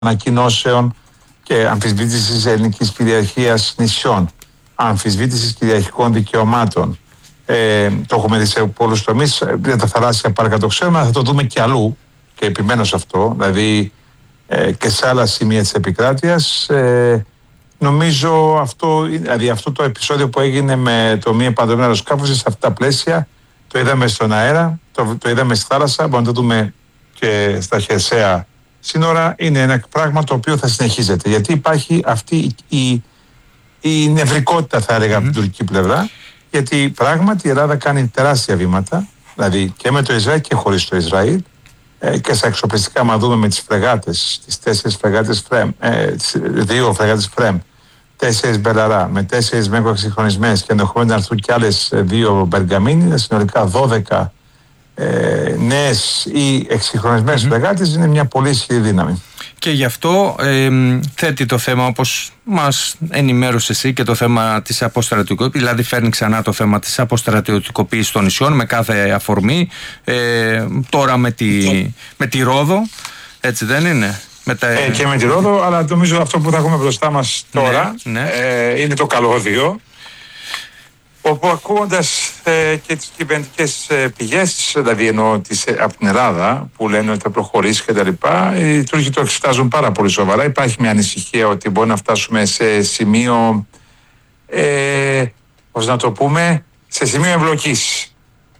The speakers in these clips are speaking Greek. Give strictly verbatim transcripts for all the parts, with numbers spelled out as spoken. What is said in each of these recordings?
ανακοινώσεων και αμφισβήτησης ελληνικής κυριαρχίας νησιών, αμφισβήτησης κυριαρχικών δικαιωμάτων. Ε, το έχουμε δει σε πολλούς τομείς. Για τα θαλάσσια πάρκα το ξέρουμε, αλλά θα το δούμε και αλλού και επιμένω σε αυτό, δηλαδή ε, και σε άλλα σημεία της επικράτειας. Ε, νομίζω αυτό, δηλαδή αυτό το επεισόδιο που έγινε με το μη επανδρομένο αεροσκάφος, σε αυτά τα πλαίσια το είδαμε στον αέρα, το, το είδαμε στη θάλασσα, μπορούμε να το δούμε και στα χερσαία σύνορα. Είναι ένα πράγμα το οποίο θα συνεχίζεται, γιατί υπάρχει αυτή η, η νευρικότητα, θα έλεγα, από την τουρκική πλευρά, γιατί πράγματι η Ελλάδα κάνει τεράστια βήματα, δηλαδή και με το Ισραήλ και χωρίς το Ισραήλ, ε, και στα εξοπλιστικά, μα δούμε με τις φρεγάτες, τις τέσσερις φρεγάτες Φρέμ, ε, τις δύο φρεγάτες Φρέμ, τέσσερις Μπελαρά, με τέσσερις Μέγκο εξυγχρονισμένες και ενδεχομένως να έρθουν κι άλλες δύο Μπεργαμίνι, συνολικά δώδεκα ε, νέες ή εξυγχρονισμένες mm-hmm. φρεγάτες, είναι μια πολύ ισχυρή δύναμη. Και γι' αυτό ε, θέτει το θέμα, όπως μας ενημέρωσε εσύ, και το θέμα της αποστρατιωτικοποίησης, δηλαδή φέρνει ξανά το θέμα της αποστρατιωτικοποίησης των νησιών με κάθε αφορμή, ε, τώρα με τη, με τη Ρόδο, έτσι δεν είναι? Με τα... ε, και με τη Ρόδο, αλλά νομίζω αυτό που θα έχουμε μπροστά μας τώρα ναι, ναι. Ε, είναι το καλώδιο, όπου ακούγοντας ε, και τις κυβερνητικές ε, πηγές, δηλαδή εννοώ τις, ε, από την Ελλάδα, που λένε ότι θα προχωρήσει και τα λοιπά, οι Τούρκοι το εξετάζουν πάρα πολύ σοβαρά. Υπάρχει μια ανησυχία ότι μπορεί να φτάσουμε σε σημείο, ε, πώς να το πούμε, σε σημείο εμπλοκής.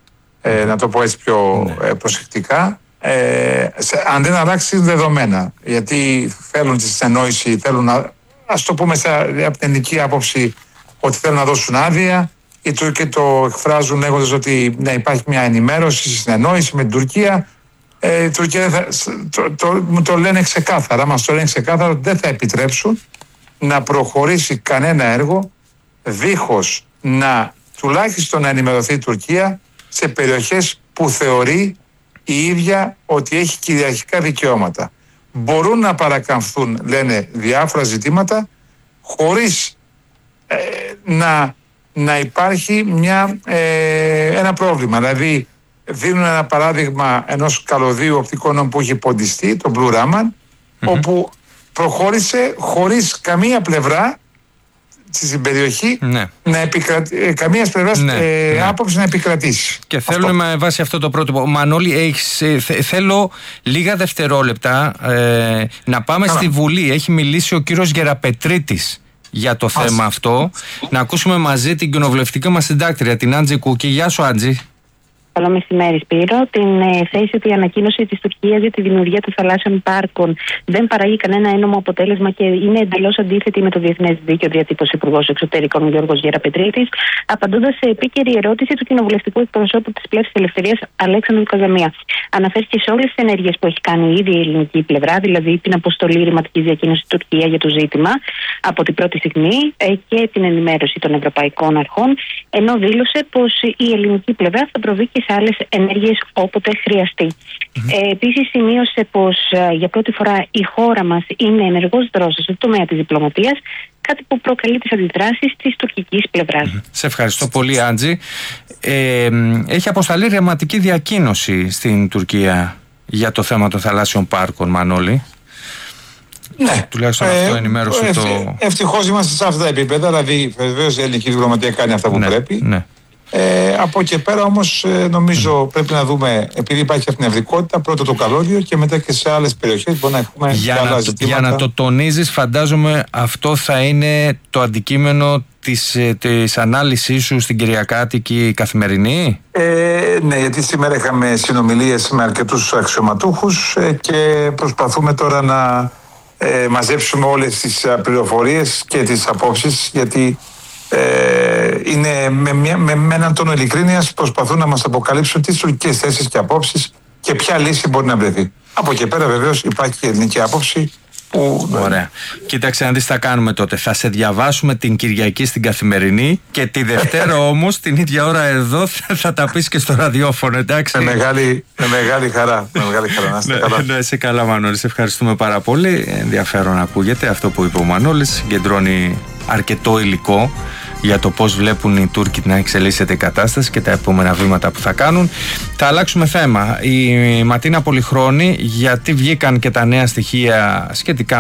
Ε, να το πω έτσι πιο ε, προσεκτικά. Ε, σε, αν δεν αλλάξει δεδομένα, γιατί θέλουν τη συνεννόηση, θέλουν να, ας το πούμε σε, από την ελληνική άποψη, ότι θέλουν να δώσουν άδεια. Οι Τούρκοι το εκφράζουν λέγοντας ότι ναι, υπάρχει μια ενημέρωση, συνεννόηση με την Τουρκία. Ε, η Τουρκία θα, το, το, μου το λένε ξεκάθαρα, μας το λένε ξεκάθαρα ότι δεν θα επιτρέψουν να προχωρήσει κανένα έργο δίχως να τουλάχιστον να ενημερωθεί η Τουρκία σε περιοχές που θεωρεί η ίδια ότι έχει κυριαρχικά δικαιώματα. Μπορούν να παρακαμφθούν, λένε, διάφορα ζητήματα χωρίς ε, να να υπάρχει μια, ε, ένα πρόβλημα. Δηλαδή δίνουν ένα παράδειγμα ενός καλωδίου οπτικών που έχει ποντιστεί, το Blue Raman, mm-hmm. όπου προχώρησε χωρίς καμία πλευρά στην περιοχή ναι. να επικρατη... καμία πλευρά ναι, ε, ναι. άποψη να επικρατήσει. Και θέλουμε με βάση αυτό το πρότυπο. Μανώλη, έχεις, ε, θε, θέλω λίγα δευτερόλεπτα ε, να πάμε Άρα. στη Βουλή. Έχει μιλήσει ο κύριος Γεραπετρίτης για το Ας. θέμα αυτό. Να ακούσουμε μαζί την κοινοβουλευτική μας συντάκτρια, την Άντζη Κούκη. Γεια σου, Άντζη. Καλό μεσημέρι, Σπύρο. Την ε, θέση ότι η ανακοίνωση της Τουρκίας για τη δημιουργία των θαλάσσιων πάρκων δεν παράγει κανένα ένομο αποτέλεσμα και είναι εντελώς αντίθετη με το διεθνές δίκαιο, διατύπωσε ο Υπουργός Εξωτερικών Γιώργος Γεραπετρίτης, απαντώντας σε επίκαιρη ερώτηση του κοινοβουλευτικού εκπροσώπου της Πλεύσης Ελευθερίας Αλέξανδρου Καζαμία. Αναφέρθηκε σε όλες τις ενέργειες που έχει κάνει ήδη η ελληνική πλευρά, δηλαδή την αποστολή ρηματικής διακοίνωσης στην Τουρκία για το ζήτημα από την πρώτη στιγμή ε, και την ενημέρωση των ευρωπαϊκών αρχών, ενώ δήλωσε πως η ελληνική πλευρά θα προβεί και σε άλλες ενέργειες όποτε χρειαστεί. Mm-hmm. Ε, επίσης, σημείωσε πως ε, για πρώτη φορά η χώρα μας είναι ενεργός δρόσος στο τομέα της διπλωματίας, κάτι που προκαλεί τις αντιδράσεις της τουρκικής πλευράς. Mm-hmm. Σε ευχαριστώ πολύ, Άντζη. Ε, έχει αποσταλεί ρεματική διακοίνωση στην Τουρκία για το θέμα των θαλάσσιων πάρκων, Μανώλη. Ναι. Τουλάχιστον ε, αυτό ενημέρωσε ευτυχ, το... Ευτυχώς είμαστε σε αυτά τα επίπεδα, δηλαδή βεβαίως η ελληνική διπλωματία κάνει αυτά που ναι, πρέπει. Ναι. Ε, από εκεί πέρα όμως ε, νομίζω mm. πρέπει να δούμε, επειδή υπάρχει αυτή την ευρικότητα, πρώτα το καλώδιο και μετά και σε άλλες περιοχές μπορεί να έχουμε για άλλα να, ζητήματα. Για να το τονίζεις, φαντάζομαι αυτό θα είναι το αντικείμενο της, της ανάλυσης σου στην Κυριακάτικη Καθημερινή. Ε, ναι, γιατί σήμερα είχαμε συνομιλίες με αρκετούς αξιωματούχους ε, και προσπαθούμε τώρα να ε, μαζέψουμε όλες τις πληροφορίες και τις απόψεις, γιατί Ε, είναι με, μια, με, με έναν τόνο ειλικρίνειας προσπαθούν να μας αποκαλύψουν τις τουρκικές θέσεις και απόψεις και ποια λύση μπορεί να βρεθεί. Από εκεί πέρα βεβαίως υπάρχει και ελληνική άποψη που... Ωραία. Κοίταξε να δεις τι θα κάνουμε τότε. Θα σε διαβάσουμε την Κυριακή στην Καθημερινή και τη Δευτέρα όμως την ίδια ώρα εδώ θα τα πεις και στο ραδιόφωνο, εντάξει. Με μεγάλη, με μεγάλη χαρά. Με μεγάλη χαρά. Να είστε καλά. Ναι, είσαι καλά, Μανώλη. Σε ευχαριστούμε πάρα πολύ. Ενδιαφέρον ακούγεται αυτό που είπε ο Μανώλης. Συγκεντρώνει αρκετό υλικό για το πώς βλέπουν οι Τούρκοι να εξελίσσεται η κατάσταση και τα επόμενα βήματα που θα κάνουν. Θα αλλάξουμε θέμα. Η Ματίνα Πολυχρόνη, γιατί βγήκαν και τα νέα στοιχεία σχετικά